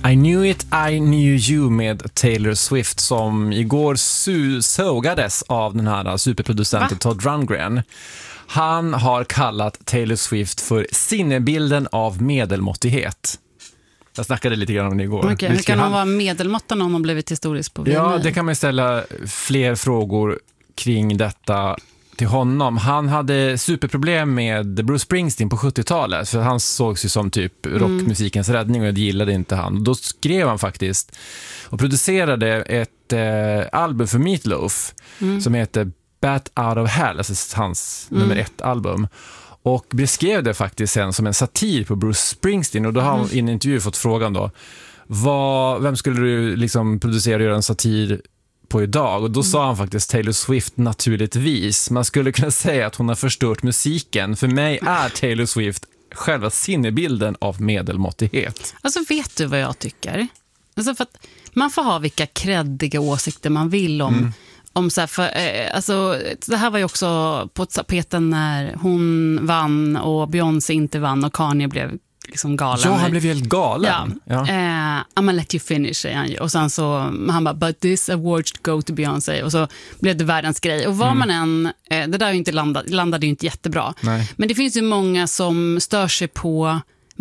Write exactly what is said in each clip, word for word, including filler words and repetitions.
I knew it, I knew you med Taylor Swift som igår su- sågades av den här superproducenten Va? Todd Rundgren. Han har kallat Taylor Swift för sinnebilden av medelmåttighet. Jag snackade lite grann om det igår. Okay, hur kan han vara medelmåttan om han blivit historisk på V M A? Ja, det kan man ställa fler frågor kring detta till honom. Han hade superproblem med Bruce Springsteen på sjuttiotalet för han sågs ju som typ rockmusikens mm. räddning och det gillade inte han. Då skrev han faktiskt och producerade ett eh, album för Meat Loaf mm. som heter Bat Out of Hell, alltså hans mm. nummer ett album. Och beskrev det faktiskt sen som en satir på Bruce Springsteen och då har han i en intervju fått frågan då vad, vem skulle du liksom producera och göra en satir på idag? Och då mm. sa han faktiskt Taylor Swift naturligtvis. Man skulle kunna säga att hon har förstört musiken. För mig är Taylor Swift själva sinnebilden av medelmåttighet. Alltså vet du vad jag tycker? Alltså för att man får ha vilka kreddiga åsikter man vill om mm. om så här, för, eh, alltså, det här var ju också på tapeten när hon vann och Beyoncé inte vann och Kanye blev liksom galen. Ja, han blev helt galen. Ja. Ja. Eh, I'm gonna let you finish, säger han ju. Och sen så, han bara, but this award should go to Beyoncé. Och så blev det världens grej. Och vad mm. man än, eh, det där ju inte landade, landade ju inte jättebra. Nej. Men det finns ju många som stör sig på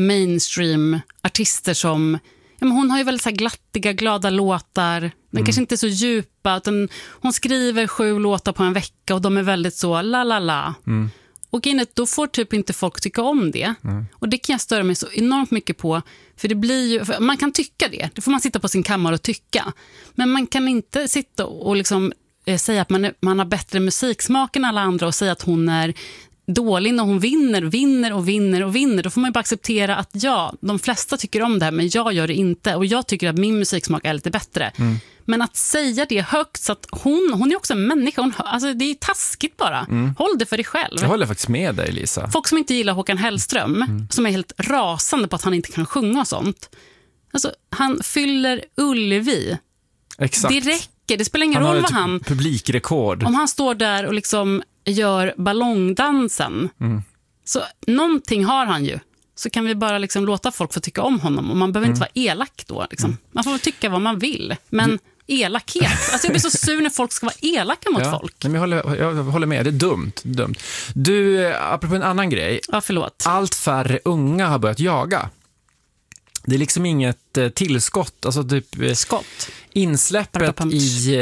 mainstream-artister som, ja, men hon har ju väldigt så här glattiga, glada låtar. Den mm. kanske inte är så djupa. Utan hon skriver sju låtar på en vecka och de är väldigt så la la la. Mm. Och inget, då får typ inte folk tycka om det. Mm. Och det kan jag störa mig så enormt mycket på. För det blir ju, för man kan tycka det. Det får man sitta på sin kammare och tycka. Men man kan inte sitta och liksom, eh, säga att man, är, man har bättre musiksmak än alla andra och säga att hon är dålig när hon vinner, vinner och vinner och vinner. Då får man ju bara acceptera att ja, de flesta tycker om det här men jag gör det inte. Och jag tycker att min musiksmak är lite bättre. Mm. Men att säga det högt så att hon, hon är också en människa. Hon, alltså det är taskigt bara. Mm. Håll det för dig själv. Jag håller faktiskt med dig, Lisa. Folk som inte gillar Håkan Hellström, mm. som är helt rasande på att han inte kan sjunga och sånt. Alltså, han fyller Ullevi. Exakt. Det räcker. Det spelar ingen roll vad han... publikrekord. Om han står där och liksom gör ballongdansen. Mm. Så någonting har han ju. Så kan vi bara liksom låta folk få tycka om honom. Och man behöver mm. inte vara elak då. Liksom. Mm. Man får väl tycka vad man vill. Men du... elakhet. Alltså jag blir så sur när folk ska vara elaka mot ja, folk. Men jag, håller, jag håller med, det är dumt, dumt. Du, apropå en annan grej. Ja, förlåt. Allt färre unga har börjat jaga. Det är liksom inget eh, tillskott. Alltså typ eh, skott. Insläppet i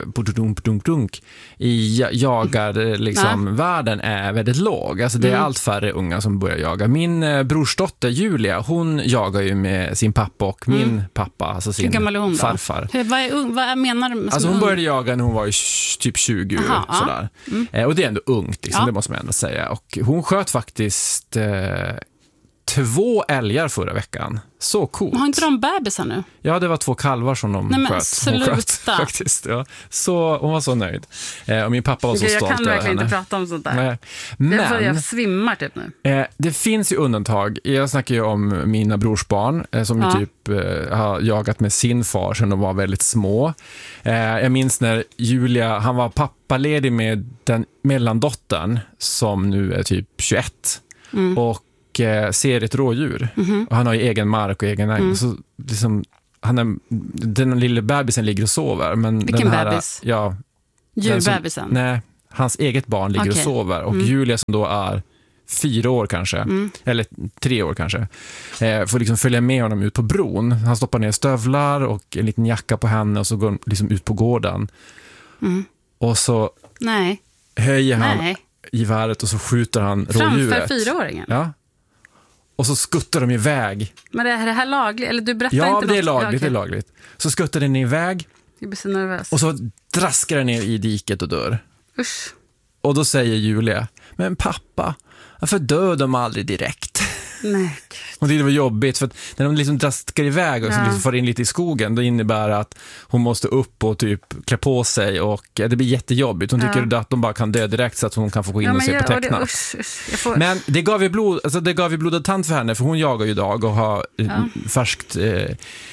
eh, i jagar liksom, världen är väldigt låg. Alltså det är mm. allt färre unga som börjar jaga. Min eh, brorsdotter Julia, hon jagar ju med sin pappa och min mm. pappa, alltså sin farfar. Hur, vad, är, vad menar du? Alltså hon började jaga när hon var typ tjugo. Aha, sådär. Mm. Eh, och det är ändå ungt, liksom, ja. Det måste man ändå säga. Och hon sköt faktiskt... Eh, två älgar förra veckan. Så coolt. Men har inte de bebisar nu? Ja, det var två kalvar som de Nej, sköt. Sluta. Hon sköt faktiskt. Ja. Så hon var så nöjd. Eh, och min pappa var så jag stolt över henne. Jag kan verkligen inte prata om sånt där. Nej. Men jag, jag svimmar typ nu. Eh, det finns ju undantag. Jag snackar ju om mina brorsbarn eh, som ja. ju typ eh, har jagat med sin far sedan de var väldigt små. Eh, jag minns när Julia, han var pappaledig med den mellandottern som nu är typ tjugoett. Mm. Och ser ett rådjur. Mm-hmm. Och han har ju egen mark och egen ägg. Mm. Så liksom, han är, den lilla bebisen ligger och sover. Men vilken den här, bebis? Ja, djurbebisen? Nej, hans eget barn ligger okay. och sover. Och mm. Julia som då är fyra år kanske, mm. eller tre år kanske, eh, får liksom följa med honom ut på bron. Han stoppar ner stövlar och en liten jacka på henne och så går han liksom ut på gården. Mm. Och så Nej. höjer han Nej. geväret och så skjuter han Framför rådjuret. Framför fyraåringen? Ja. Och så skuttar de iväg. Men är det här lagligt? Eller du berättar ja, inte det är något? lagligt, Ja, okay. det är lagligt. Så skuttar den iväg. Jag blir så nervös. Och så draskar den ner i diket och dör. Usch. Och då säger Julia, men pappa, varför dör de aldrig direkt? Nej, och det var jobbigt för att när de liksom draskar iväg och ja. liksom far in lite i skogen, då innebär det att hon måste upp och typ klä på sig och ja, det blir jättejobbigt. Hon ja. tycker att de bara kan dö direkt så att hon kan få gå in ja, och se jag, på tecknat. Och det, usch, usch, får... Men det gav ju blod, alltså det gav ju blodad tand för henne, för hon jagar ju idag och har ja. färskt eh,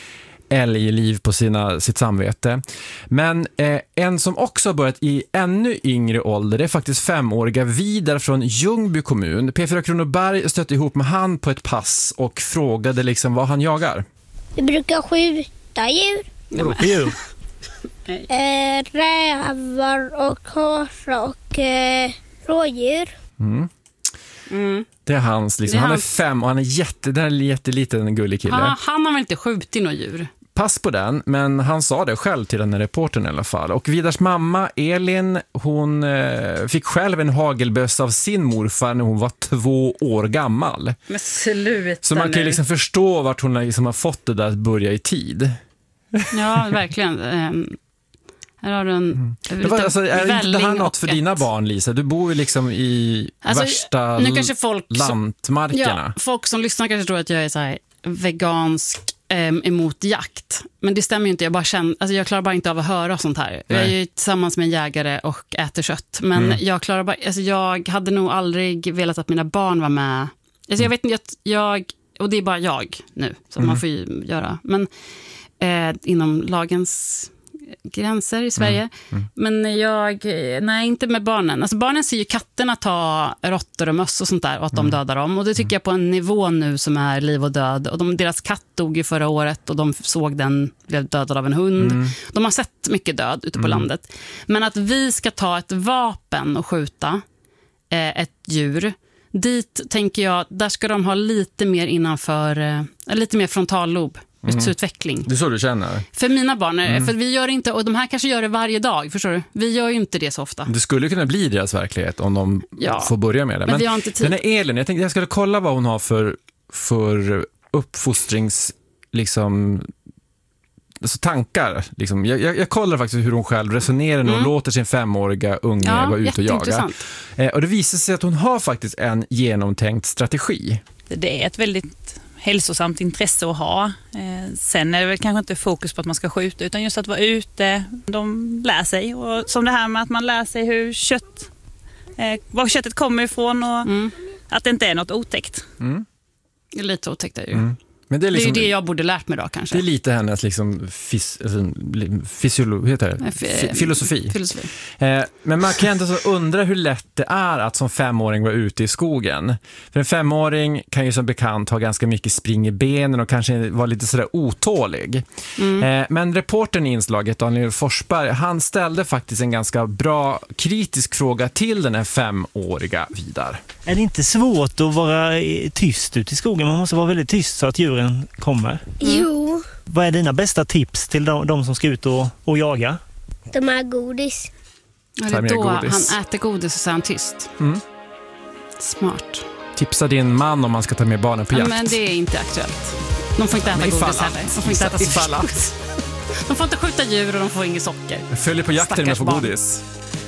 älgliv på sina, sitt samvete. Men eh, en som också har börjat i ännu yngre ålder, det är faktiskt femåriga Vidar från Ljungby kommun. P fyra Kronoberg stötte ihop med han på ett pass och frågade liksom vad han jagar. Vi brukar skjuta djur. Vadå för djur? Eh, rävar och hasar och eh, rådjur. Mm. Mm. Det är hans, liksom. Det är Han är hans. fem och han är jätte, den är jätteliten gullig kille. Han, han har väl inte skjutit några djur? Pass på den, men han sa det själv till den här reportern i alla fall. Och Vidars mamma, Elin, hon eh, fick själv en hagelbössa av sin morfar när hon var två år gammal. Men sluta Så man kan ju nu. liksom förstå vart hon liksom har fått det där att börja i tid. Ja, verkligen. Um, här har du en Det var, alltså, är inte det här välling något för och dina ett- barn, Lisa? Du bor ju liksom i Alltså, värsta nu kanske folk som- lantmarkerna. Ja, folk som lyssnar kanske tror att jag är så här vegansk em, emot jakt. Men det stämmer ju inte. Jag, bara känner, alltså jag klarar bara inte av att höra sånt här. Jag är ju tillsammans med en jägare och äter kött. Men Mm. jag klarar bara, alltså jag hade nog aldrig velat att mina barn var med. Alltså jag vet inte, jag, jag, och det är bara jag nu. Så Mm. man får ju göra. Men eh, inom lagens gränser i Sverige. Mm. Men jag, nej inte med barnen. Alltså barnen ser ju katterna ta råttor och möss och sånt där och att de dödar dem. Och det tycker jag på en nivå nu som är liv och död. Och de, deras katt dog ju förra året och de såg den blev dödad av en hund. De har sett mycket död ute på landet. Men att vi ska ta ett vapen och skjuta eh, ett djur, dit tänker jag, där ska de ha lite mer innanför, eh, lite mer frontallob. Utveckling. Det är så du känner? För mina barn, mm. för vi gör det inte, och de här kanske gör det varje dag, förstår du? Vi gör ju inte det så ofta. Det skulle kunna bli deras verklighet om de Ja, får börja med det. men vi har inte tid. Den är Elin, jag tänkte jag skulle kolla vad hon har för, för uppfostrings liksom, alltså tankar. Liksom. Jag, jag, jag kollar faktiskt hur hon själv resonerar när hon låter sin femåriga unge Ja, vara ute och jaga. jätteintressant. Eh, och det visar sig att hon har faktiskt en genomtänkt strategi. Det är ett väldigt hälsosamt intresse att ha. Eh, sen är det väl kanske inte fokus på att man ska skjuta, utan just att vara ute. De lär sig. Och som det här med att man lär sig hur kött, eh, var köttet kommer ifrån och Mm. att det inte är något otäckt. Mm. Det är lite otäckt är det ju. Mm. Men det är, liksom, Det är ju det jag borde lärt mig då kanske. det är lite hennes liksom, fys, alltså, fysiolo, heter det? F- F- filosofi. Filosofi. Eh, men man kan ändå så undra hur lätt det är att som femåring vara ute i skogen. För en femåring kan ju som bekant ha ganska mycket spring i benen och kanske vara lite sådär otålig. Mm. Eh, men reportern i inslaget, Daniel Forsberg, han ställde faktiskt en ganska bra kritisk fråga till den här femåriga Vidar. Är det inte svårt att vara eh, tyst ute i skogen? Man måste vara väldigt tyst så att djuren kommer. Jo, Vad är dina bästa tips till de, de som ska ut och, och jaga? de har godis. Ja, det Ta är mer då godis. han äter godis och så är han tyst. Mm. Smart. Tipsa din man om man ska ta med barnen på Ja, jakt. men det är inte aktuellt. De får inte äta Men ifall godis att. heller. De får inte äta Ifall godis. De får inte skjuta djur och de får inget socker. Jag följer på jakten med Stackars att få barn. godis.